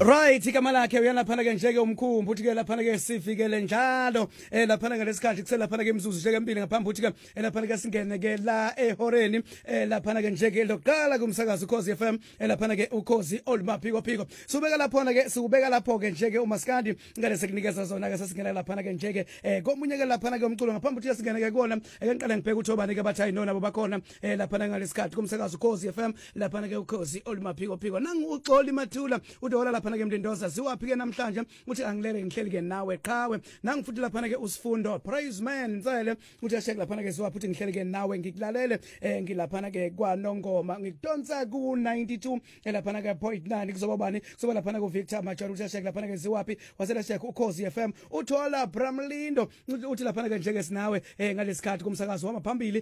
Right, igama lakhe uyalaphana ke njeke umkhumbu uthi ke laphana ke sifikele njalo laphana ke lesikhathi kuselaphana ke imzuzu njeke empili ngaphambi uthi ke laphana ke singene ke la ehoreni laphana ke njeke lokuqala kumsakazo Ukhozi FM laphana ke Ukhozi olumaphiko phiko subeka laphona ke sikubeka lapho ke njeke uMaskandi ngale sekunikeza zona ke sasingena laphana ke njeke komunye ke laphana ke umculo ngaphambi uthi singene ke kona ngiqale ngibheka uthobani ke bathayi nona bakhona laphana ngalesikhathi kumsakazo Ukhozi FM laphana ke Ukhozi olumaphiko phiko nangu uxoli mathula udola laphana ke Mlindoza ziwaphi ke namhlanje uthi angilele ngihleli ke nawe qhawe nangifuthi laphana ke usifundo praise man nsele uthi ashek laphana ke ziwaphi uthi ngihleli ke nawe ngikulalele ngilaphana ke kwaNongoma ngidonsa ku 92 laphana ke point 9 kuzoba bani kuzoba laphana ku Victor Major uthi ashek laphana ke ziwaphi wasela shek Ukhozi FM uthola Bramlindo uthi laphana ke njeke sinawe ngalesikhathi kumsakazo wama phambili